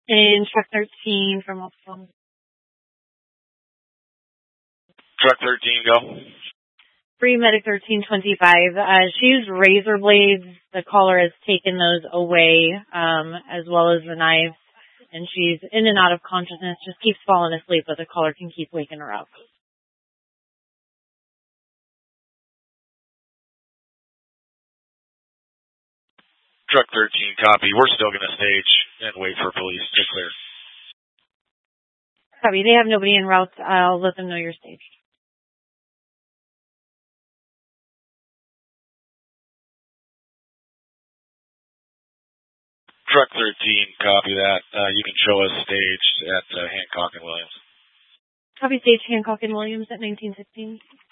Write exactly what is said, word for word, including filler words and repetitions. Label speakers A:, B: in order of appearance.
A: And truck thirteen from Oklahoma.
B: Truck thirteen, go.
A: Free Medic thirteen twenty-five. Uh, she used razor blades. The caller has taken those away, um, as well as the knife. And she's in and out of consciousness, just keeps falling asleep, but the caller can keep waking her up.
B: Truck thirteen, copy. We're still going to stage and wait for police to clear.
A: Copy. They have nobody en route. I'll let them know you're staged.
B: Truck thirteen, copy that. Uh, you can show us staged at uh, Hancock and Williams.
A: Copy, stage Hancock and Williams at nineteen sixteen.